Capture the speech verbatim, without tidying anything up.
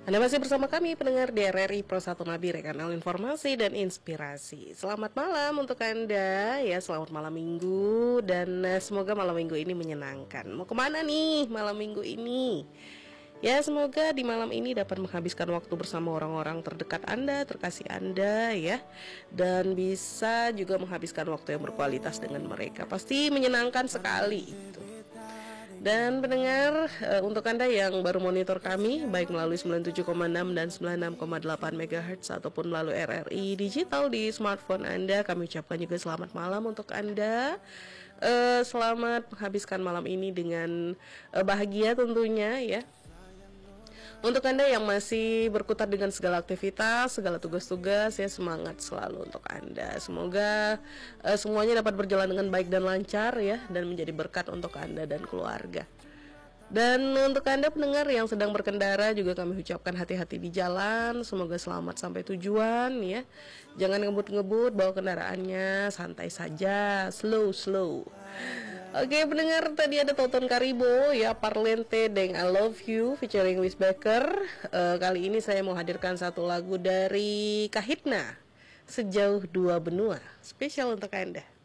Anda masih bersama kami pendengar D R R I Pro satu Nabire, kanal informasi dan inspirasi. Selamat malam untuk Anda ya, selamat malam minggu. Dan uh, semoga malam minggu ini menyenangkan. Mau kemana nih malam minggu ini? Ya, semoga di malam ini dapat menghabiskan waktu bersama orang-orang terdekat Anda, terkasih Anda ya. Dan bisa juga menghabiskan waktu yang berkualitas dengan mereka. Pasti menyenangkan sekali itu. Dan pendengar, uh, untuk Anda yang baru monitor kami baik melalui sembilan puluh tujuh koma enam dan sembilan puluh enam koma delapan megahertz ataupun melalui R R I digital di smartphone Anda, kami ucapkan juga selamat malam untuk Anda. uh, Selamat menghabiskan malam ini dengan uh, bahagia tentunya ya. Untuk Anda yang masih berkutat dengan segala aktivitas, segala tugas-tugas, ya semangat selalu untuk Anda. Semoga uh, semuanya dapat berjalan dengan baik dan lancar ya, dan menjadi berkat untuk Anda dan keluarga. Dan untuk Anda pendengar yang sedang berkendara juga kami ucapkan hati-hati di jalan. Semoga selamat sampai tujuan ya. Jangan ngebut-ngebut bawa kendaraannya, santai saja, slow-slow. Oke pendengar, tadi ada Toton Karibo ya, Parlente Deng I Love You featuring Wiz Becker. uh, Kali ini saya mau hadirkan satu lagu dari Kahitna, Sejauh Dua Benua, spesial untuk Anda.